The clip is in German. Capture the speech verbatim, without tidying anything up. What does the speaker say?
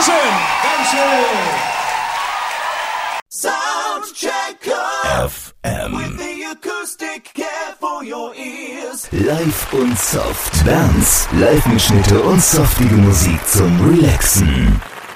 Dankeschön. Dankeschön. Soundchecker F M. With the acoustic care for your ears. Live und soft. Dance, Live-Mitschnitte und softige Musik zum Relaxen.